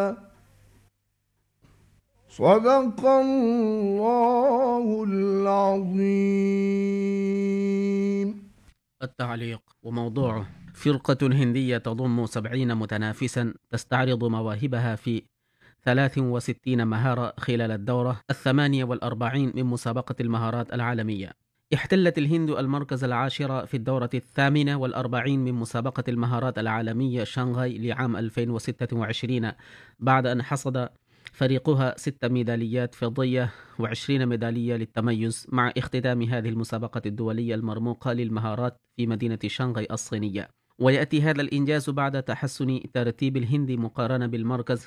صدق الله العظيم. التعليق وموضوعه: فرقة هندية تضم 70 متنافسا تستعرض مواهبها في 63 مهارة خلال الدورة 48 من مسابقة المهارات العالمية. احتلت الهند المركز العاشر في الدورة 48 من مسابقة المهارات العالمية شانغهاي لعام 2026 بعد أن حصد فريقها 6 ميداليات فضية و20 ميدالية للتميز، مع اختتام هذه المسابقة الدولية المرموقة للمهارات في مدينة شانغهاي الصينية. ويأتي هذا الإنجاز بعد تحسن ترتيب الهند مقارنة بالمركز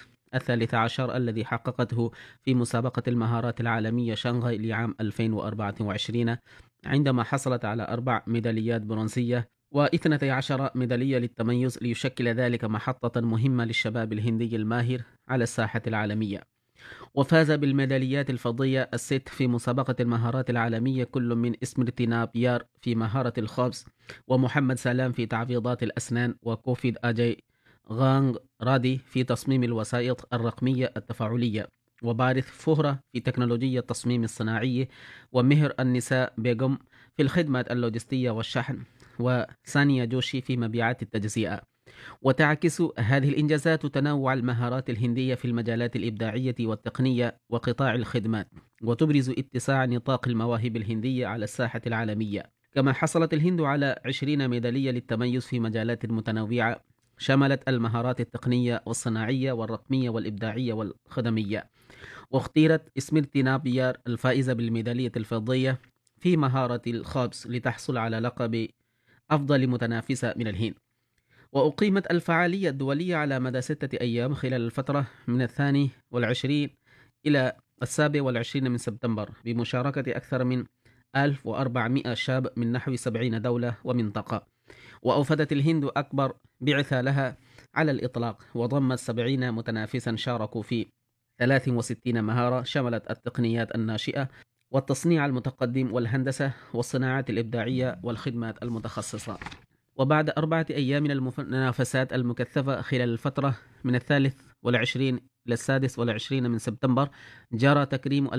13 الذي حققته في مسابقة المهارات العالمية شانغهاي لعام 2024، عندما حصلت على 4 ميداليات برونزية و12 ميدالية للتميز، ليشكل ذلك محطة مهمة للشباب الهندي الماهر على الساحة العالمية. وفاز بالميداليات الفضية الست في مسابقة المهارات العالمية كل من اسمرتي نابيار في مهارة الخبز، ومحمد سلام في تعويضات الأسنان، وكوفيد أجاي غانغ رادي في تصميم الوسائط الرقمية التفاعلية، وبارث فهرة في تكنولوجيا التصميم الصناعي، ومهر النساء بيغم في الخدمات اللوجستية والشحن، وسانيا جوشي في مبيعات التجزئة. وتعكس هذه الإنجازات تنوع المهارات الهندية في المجالات الإبداعية والتقنية وقطاع الخدمات، وتبرز اتساع نطاق المواهب الهندية على الساحة العالمية. كما حصلت الهند على 20 ميدالية للتميز في مجالات متنوعة شملت المهارات التقنية والصناعية والرقمية والإبداعية والخدمية. واختيرت اسمرتي نابيار الفائزة بالميدالية الفضية في مهارة الخبز لتحصل على لقب أفضل متنافسة من الهند. وأقيمت الفعالية الدولية على مدى 6 أيام خلال الفترة من 22 إلى 27 من سبتمبر، بمشاركة أكثر من 1400 شاب من نحو 70 دولة ومنطقة. وأوفدت الهند أكبر بعثة لها على الإطلاق، وضمت 70 متنافسا شاركوا في 63 مهارة شملت التقنيات الناشئة والتصنيع المتقدم والهندسة والصناعات الإبداعية والخدمات المتخصصة. وبعد 4 أيام من المنافسات المكثفة خلال الفترة من 23 إلى 26 من سبتمبر، جرى تكريم